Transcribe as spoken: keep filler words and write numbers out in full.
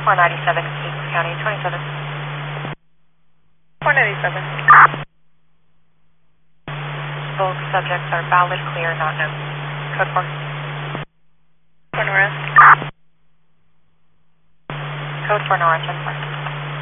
four ninety-seven, Stevens County, twenty-seven. four ninety-seven. Both subjects are valid, clear, not known. Code four. four North. Code four North, ten four.